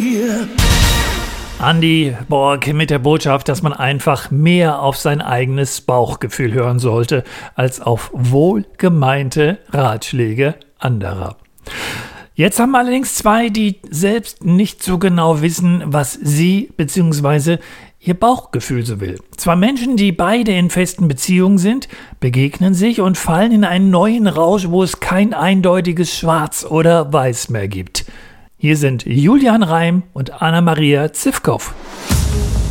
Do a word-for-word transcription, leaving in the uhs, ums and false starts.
dir. Andi Borg mit der Botschaft, dass man einfach mehr auf sein eigenes Bauchgefühl hören sollte, als auf wohlgemeinte Ratschläge anderer. Jetzt haben allerdings zwei, die selbst nicht so genau wissen, was sie bzw. ihr Bauchgefühl so will. Zwei Menschen, die beide in festen Beziehungen sind, begegnen sich und fallen in einen neuen Rausch, wo es kein eindeutiges Schwarz oder Weiß mehr gibt. Hier sind Julian Reim und Anna-Maria Zivkow.